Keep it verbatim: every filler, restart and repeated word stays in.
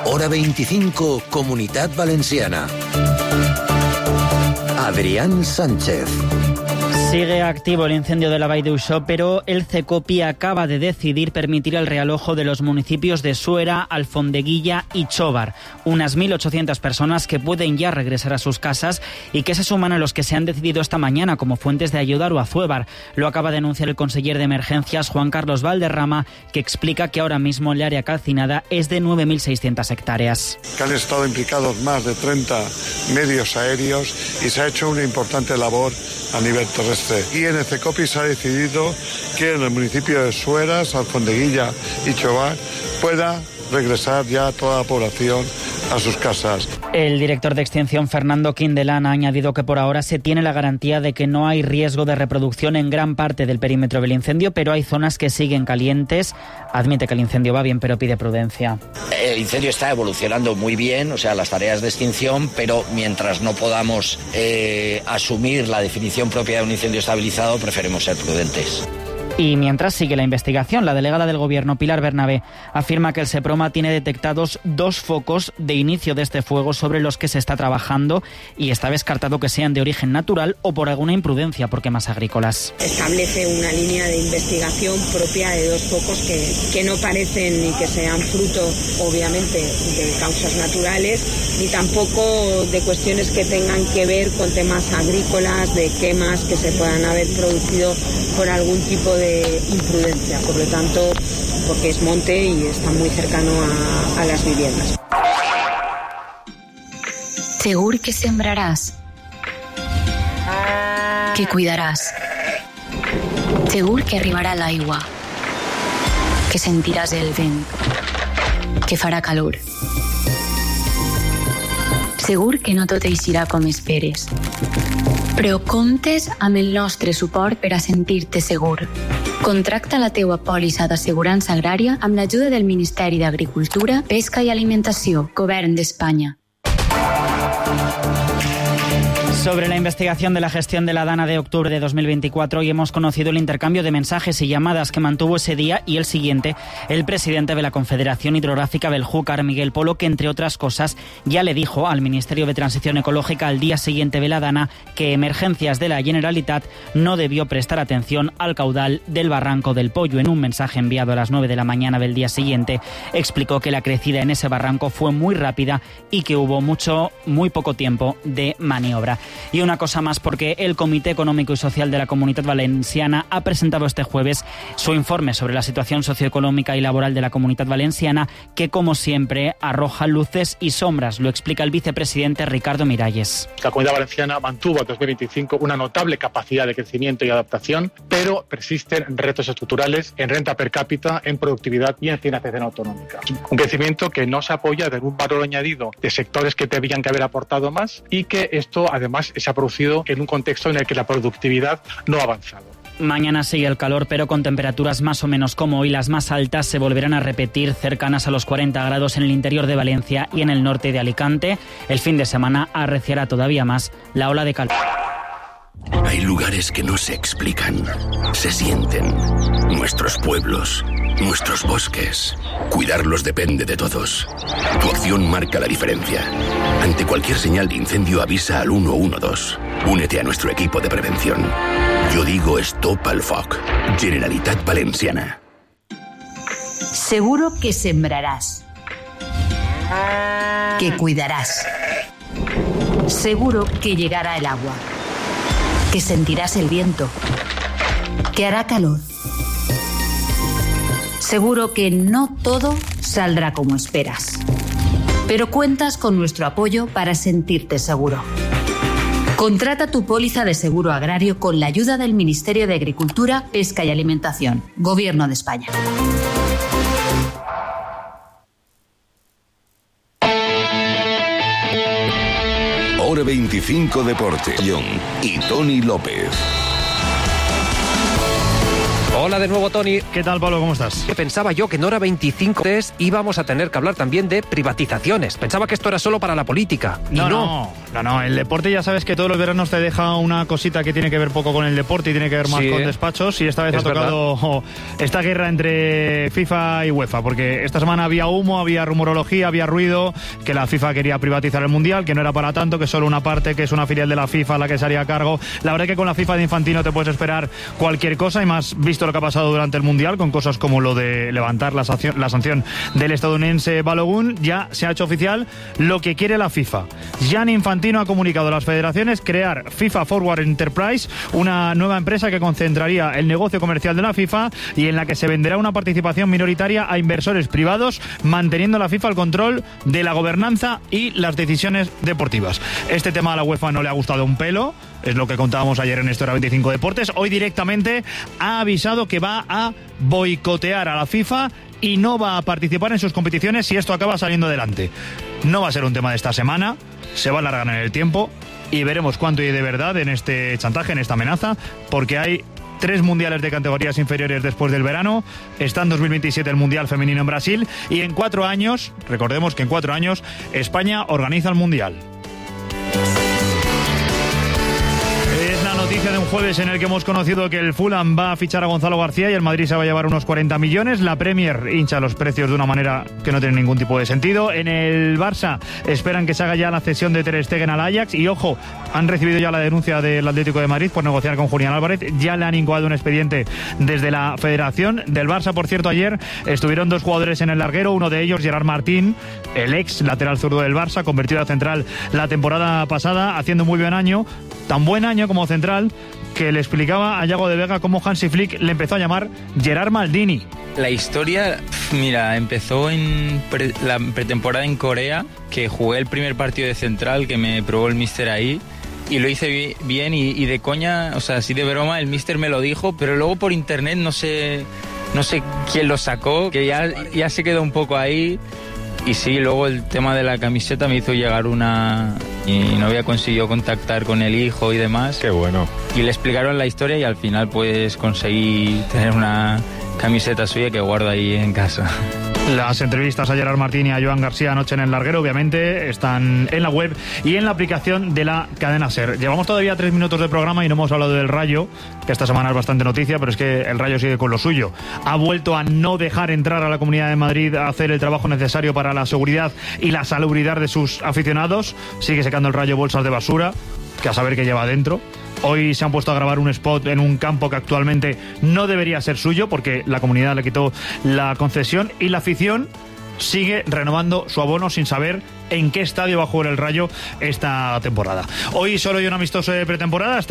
Hora veinticinco, Comunidad Valenciana. Adrián Sánchez. Sigue activo el incendio de la Vall d'Uixó, pero el CECOPI acaba de decidir permitir el realojo de los municipios de Suera, Alfondeguilla y Xóvar. Unas mil ochocientas personas que pueden ya regresar a sus casas y que se suman a los que se han decidido esta mañana como Fuentes de Ayudar o Azuévar. Lo acaba de anunciar el conseller de Emergencias, Juan Carlos Valderrama, que explica que ahora mismo el área calcinada es de nueve mil seiscientas hectáreas. Que han estado implicados más de treinta medios aéreos y se ha hecho una importante labor a nivel terrestre. Y en el CECOPI se ha decidido que en el municipio de Sueras, Alfondeguilla y Xóvar pueda regresar ya toda la población a sus casas. El director de Extinción, Fernando Quindelán, ha añadido que por ahora se tiene la garantía de que no hay riesgo de reproducción en gran parte del perímetro del incendio, pero hay zonas que siguen calientes. Admite que el incendio va bien, pero pide prudencia. El incendio está evolucionando muy bien, o sea, las tareas de extinción, pero mientras no podamos eh, asumir la definición propia de un incendio estabilizado, preferimos ser prudentes. Y mientras sigue la investigación, la delegada del Gobierno, Pilar Bernabé, afirma que el SEPROMA tiene detectados dos focos de inicio de este fuego sobre los que se está trabajando y está descartado que sean de origen natural o por alguna imprudencia por quemas agrícolas. Establece una línea de investigación propia de dos focos que, que no parecen ni que sean fruto, obviamente, de causas naturales, ni tampoco de cuestiones que tengan que ver con temas agrícolas, de quemas que se puedan haber producido por algún tipo de imprudencia, por lo tanto, porque es monte y está muy cercano a, a las viviendas. Segur que sembraràs, que cuidaràs, segur que arribarà l'aigua, que sentiràs el vent, que farà calor. Segur que no tot eixirà com esperes, però comptes amb el nostre suport per a sentir-te segur. Contracta la teua pòlissa d'assegurança agrària amb l'ajuda del Ministeri d'Agricultura, Pesca i Alimentació, Govern d'Espanya. Sobre la investigación de la gestión de la Dana de octubre de dos mil veinticuatro, hoy hemos conocido el intercambio de mensajes y llamadas que mantuvo ese día y el siguiente el presidente de la Confederación Hidrográfica Beljúcar, Miguel Polo, que entre otras cosas ya le dijo al Ministerio de Transición Ecológica al día siguiente de la Dana que Emergencias de la Generalitat no debió prestar atención al caudal del Barranco del Pollo. En un mensaje enviado a las nueve de la mañana del día siguiente, explicó que la crecida en ese barranco fue muy rápida y que hubo mucho, muy poco tiempo de maniobra. Y una cosa más, porque el Comité Económico y Social de la Comunidad Valenciana ha presentado este jueves su informe sobre la situación socioeconómica y laboral de la Comunidad Valenciana, que como siempre arroja luces y sombras. Lo explica el vicepresidente Ricardo Miralles. La Comunidad Valenciana mantuvo en dos mil veinticinco una notable capacidad de crecimiento y adaptación, pero persisten retos estructurales en renta per cápita, en productividad y en financiación autonómica. Un crecimiento que no se apoya en un valor añadido de sectores que tendrían que haber aportado más y que esto además se ha producido en un contexto en el que la productividad no ha avanzado. Mañana sigue el calor, pero con temperaturas más o menos como hoy. Las más altas se volverán a repetir, cercanas a los cuarenta grados en el interior de Valencia y en el norte de Alicante. El fin de semana arreciará todavía más la ola de calor. Hay lugares que no se explican, se sienten. Nuestros pueblos, nuestros bosques. Cuidarlos depende de todos. Tu acción marca la diferencia. Ante cualquier señal de incendio, avisa al uno uno dos. Únete a nuestro equipo de prevención. Yo digo Stop al Foc. Generalitat Valenciana. Seguro que sembrarás, que cuidarás. Seguro que llegará el agua, que sentirás el viento, que hará calor. Seguro que no todo saldrá como esperas, pero cuentas con nuestro apoyo para sentirte seguro. Contrata tu póliza de seguro agrario con la ayuda del Ministerio de Agricultura, Pesca y Alimentación, Gobierno de España. Hora veinticinco Deporte. Y Tony López. Hola de nuevo, Tony. ¿Qué tal, Pablo? ¿Cómo estás? Que pensaba yo que en Hora veinticinco íbamos a tener que hablar también de privatizaciones. Pensaba que esto era solo para la política. No, y no. no, no, no. El deporte ya sabes que todos los veranos te deja una cosita que tiene que ver poco con el deporte y tiene que ver más Sí, con ¿eh? despachos. Y esta vez Es ha tocado oh, esta guerra entre FIFA y UEFA, porque esta semana había humo, había rumorología, había ruido, que la FIFA quería privatizar el Mundial, que no era para tanto, que solo una parte, que es una filial de la FIFA la que se haría cargo. La verdad es que con la FIFA de Infantino te puedes esperar cualquier cosa, y más visto lo que ha pasado durante el Mundial, con cosas como lo de levantar la sanción, la sanción del estadounidense Balogun. Ya se ha hecho oficial lo que quiere la FIFA. Gianni Infantino ha comunicado a las federaciones crear FIFA Forward Enterprise, una nueva empresa que concentraría el negocio comercial de la FIFA y en la que se venderá una participación minoritaria a inversores privados, manteniendo la FIFA el control de la gobernanza y las decisiones deportivas. Este tema a la UEFA no le ha gustado un pelo, es lo que contábamos ayer en Hora veinticinco Deportes. Hoy directamente ha avisado que va a boicotear a la FIFA y no va a participar en sus competiciones si esto acaba saliendo adelante. No va a ser un tema de esta semana, se va a alargar en el tiempo y veremos cuánto hay de verdad en este chantaje, en esta amenaza, porque hay tres mundiales de categorías inferiores después del verano. Está en dos mil veintisiete el Mundial Femenino en Brasil y en cuatro años, recordemos que en cuatro años España organiza el Mundial. Noticia de un jueves en el que hemos conocido que el Fulham va a fichar a Gonzalo García y el Madrid se va a llevar unos cuarenta millones. La Premier hincha los precios de una manera que no tiene ningún tipo de sentido. En el Barça esperan que se haga ya la cesión de Ter Stegen al Ajax y, ojo, han recibido ya la denuncia del Atlético de Madrid por negociar con Julián Álvarez. Ya le han incoado un expediente desde la Federación. Del Barça, por cierto, ayer estuvieron dos jugadores en el larguero, uno de ellos Gerard Martín, el ex lateral zurdo del Barça, convertido a central la temporada pasada, haciendo muy buen año, tan buen año como central, que le explicaba a Yago de Vega cómo Hansi Flick le empezó a llamar Gerard Maldini. La historia, mira, empezó en pre, la pretemporada en Corea, que jugué el primer partido de central, que me probó el míster ahí, y lo hice bien y, y de coña, o sea, así de broma, el míster me lo dijo, pero luego por internet no sé, no sé quién lo sacó, que ya, ya se quedó un poco ahí. Y sí, luego el tema de la camiseta me hizo llegar una... y no había conseguido contactar con el hijo y demás. Qué bueno. Y le explicaron la historia y al final pues conseguí tener una camiseta suya que guardo ahí en casa. Las entrevistas a Gerard Martín y a Joan García anoche en el larguero, obviamente, están en la web y en la aplicación de la cadena SER. Llevamos todavía tres minutos de programa y no hemos hablado del Rayo, que esta semana es bastante noticia, pero es que el Rayo sigue con lo suyo. Ha vuelto a no dejar entrar a la Comunidad de Madrid a hacer el trabajo necesario para la seguridad y la salubridad de sus aficionados. Sigue secando el Rayo bolsas de basura, que a saber qué lleva adentro. Hoy se han puesto a grabar un spot en un campo que actualmente no debería ser suyo porque la comunidad le quitó la concesión y la afición sigue renovando su abono sin saber en qué estadio va a jugar el Rayo esta temporada. Hoy solo hay un amistoso de pretemporada.